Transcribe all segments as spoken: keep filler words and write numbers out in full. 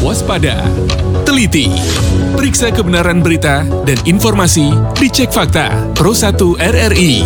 Waspada, teliti, periksa kebenaran berita dan informasi, dicek fakta, Pro satu R R I.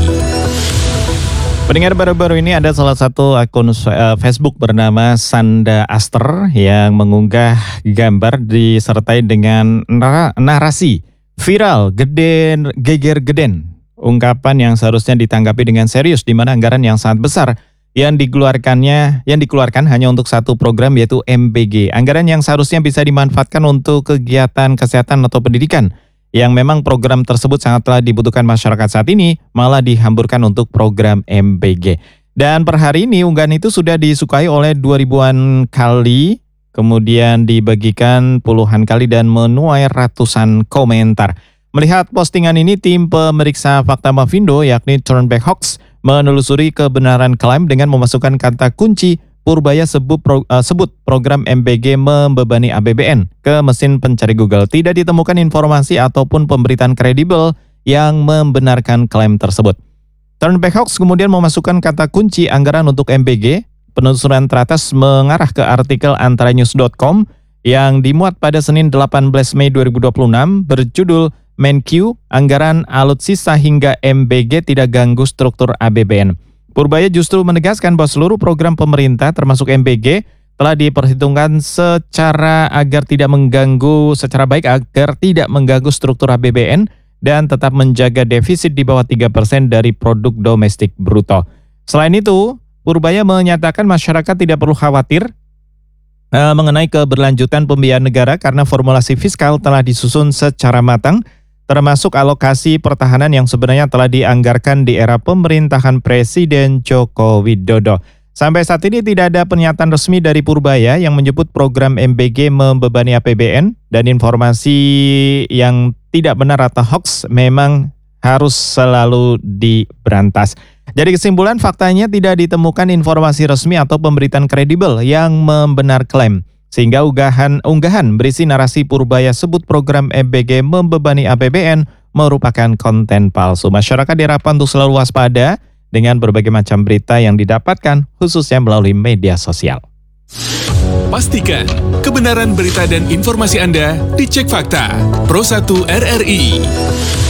Pendengar, baru-baru ini ada salah satu akun uh, Facebook bernama Sanda Aster yang mengunggah gambar disertai dengan nar- narasi viral geden geger geden. Ungkapan yang seharusnya ditanggapi dengan serius, di mana anggaran yang sangat besar yang dikeluarkannya yang dikeluarkan hanya untuk satu program, yaitu M B G. Anggaran yang seharusnya bisa dimanfaatkan untuk kegiatan kesehatan atau pendidikan, yang memang program tersebut sangatlah dibutuhkan masyarakat saat ini, malah dihamburkan untuk program M B G. Dan per hari ini unggahan itu sudah disukai oleh dua ribuan kali, kemudian dibagikan puluhan kali dan menuai ratusan komentar. Melihat postingan ini, tim pemeriksa fakta Mavindo yakni Turnback Hoax menelusuri kebenaran klaim dengan memasukkan kata kunci Purbaya sebut, pro, uh, sebut program M B G membebani A P B N ke mesin pencari Google. Tidak ditemukan informasi ataupun pemberitaan kredibel yang membenarkan klaim tersebut. Turnback Hoax kemudian memasukkan kata kunci anggaran untuk M B G. Penelusuran teratas mengarah ke artikel antranews dot com yang dimuat pada Senin delapan belas Mei dua ribu dua puluh enam berjudul Menkyu, anggaran alutsista hingga M B G tidak ganggu struktur A P B N. Purbaya justru menegaskan bahwa seluruh program pemerintah termasuk M B G telah diperhitungkan secara agar tidak mengganggu secara baik agar tidak mengganggu struktur A P B N dan tetap menjaga defisit di bawah tiga persen dari produk domestik bruto. Selain itu, Purbaya menyatakan masyarakat tidak perlu khawatir uh, mengenai keberlanjutan pembiayaan negara karena formulasi fiskal telah disusun secara matang, termasuk alokasi pertahanan yang sebenarnya telah dianggarkan di era pemerintahan Presiden Joko Widodo. Sampai saat ini tidak ada pernyataan resmi dari Purbaya yang menyebut program M B G membebani A P B N, dan informasi yang tidak benar atau hoax memang harus selalu diberantas. Jadi kesimpulan, faktanya tidak ditemukan informasi resmi atau pemberitaan kredibel yang membenar klaim, sehingga unggahan unggahan berisi narasi Purbaya sebut program M B G membebani A P B N merupakan konten palsu. Masyarakat diharapkan untuk selalu waspada dengan berbagai macam berita yang didapatkan, khususnya melalui media sosial. Pastikan kebenaran berita dan informasi Anda dicek fakta. Pro satu R R I.